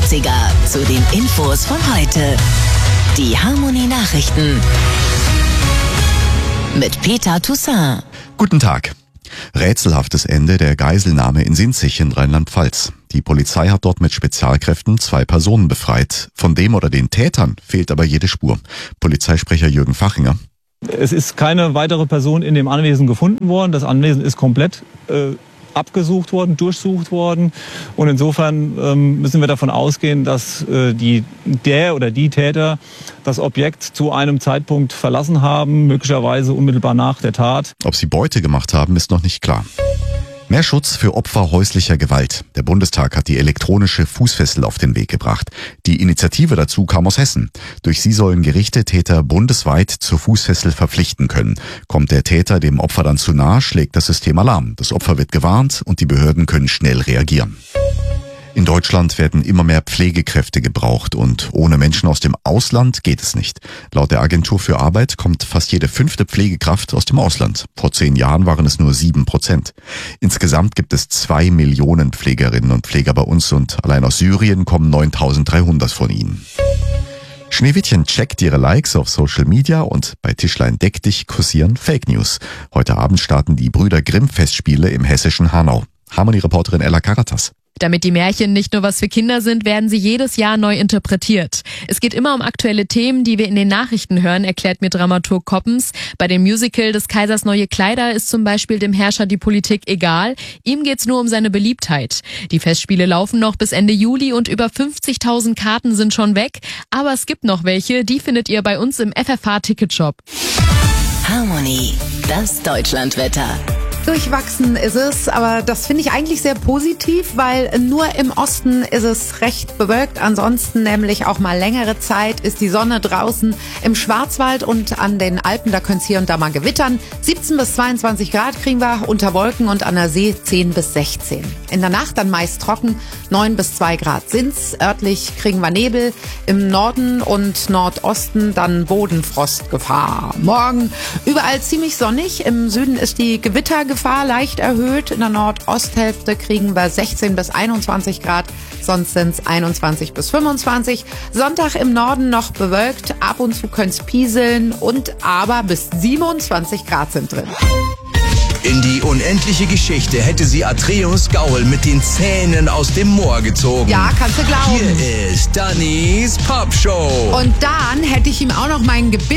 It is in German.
90er zu den Infos von heute. Die Harmony Nachrichten mit Peter Toussaint. Guten Tag. Rätselhaftes Ende der Geiselnahme in Sinzig in Rheinland-Pfalz. Die Polizei hat dort mit Spezialkräften 2 Personen befreit. Von dem oder den Tätern fehlt aber jede Spur. Polizeisprecher Jürgen Fachinger. Es ist keine weitere Person in dem Anwesen gefunden worden. Das Anwesen ist komplett abgesucht worden, durchsucht worden. Und insofern müssen wir davon ausgehen, dass der oder die Täter das Objekt zu einem Zeitpunkt verlassen haben, möglicherweise unmittelbar nach der Tat. Ob sie Beute gemacht haben, ist noch nicht klar. Mehr Schutz für Opfer häuslicher Gewalt. Der Bundestag hat die elektronische Fußfessel auf den Weg gebracht. Die Initiative dazu kam aus Hessen. Durch sie sollen Gerichte Täter bundesweit zur Fußfessel verpflichten können. Kommt der Täter dem Opfer dann zu nah, schlägt das System Alarm. Das Opfer wird gewarnt und die Behörden können schnell reagieren. In Deutschland werden immer mehr Pflegekräfte gebraucht und ohne Menschen aus dem Ausland geht es nicht. Laut der Agentur für Arbeit kommt fast jede 5. Pflegekraft aus dem Ausland. Vor 10 Jahren waren es nur 7%. Insgesamt gibt es 2 Millionen Pflegerinnen und Pfleger bei uns und allein aus Syrien kommen 9.300 von ihnen. Schneewittchen checkt ihre Likes auf Social Media und bei Tischlein deck dich kursieren Fake News. Heute Abend starten die Brüder Grimm Festspiele im hessischen Hanau. Harmony-Reporterin Ella Karatas. Damit die Märchen nicht nur was für Kinder sind, werden sie jedes Jahr neu interpretiert. Es geht immer um aktuelle Themen, die wir in den Nachrichten hören, erklärt mir Dramaturg Koppens. Bei dem Musical des Kaisers neue Kleider ist zum Beispiel dem Herrscher die Politik egal. Ihm geht's nur um seine Beliebtheit. Die Festspiele laufen noch bis Ende Juli und über 50.000 Karten sind schon weg. Aber es gibt noch welche, die findet ihr bei uns im FFH-Ticketshop. Harmony, das Deutschlandwetter. Durchwachsen ist es, aber das finde ich eigentlich sehr positiv, weil nur im Osten ist es recht bewölkt. Ansonsten nämlich auch mal längere Zeit ist die Sonne draußen. Im Schwarzwald und an den Alpen, da könnte es hier und da mal gewittern. 17 bis 22 Grad kriegen wir unter Wolken und an der See 10 bis 16. In der Nacht dann meist trocken, 9 bis 2 Grad sind's. Örtlich kriegen wir Nebel. Im Norden und Nordosten dann Bodenfrostgefahr. Morgen überall ziemlich sonnig. Im Süden ist die Gewittergefahr leicht erhöht. In der Nordosthälfte kriegen wir 16 bis 21 Grad, sonst sind es 21 bis 25. Sonntag im Norden noch bewölkt, ab und zu könnte es pieseln und aber bis 27 Grad sind drin. In die unendliche Geschichte hätte sie Atreus Gaul mit den Zähnen aus dem Moor gezogen. Ja, kannst du glauben. Hier ist Dannys Popshow. Und dann hätte ich ihm auch noch meinen Gebiss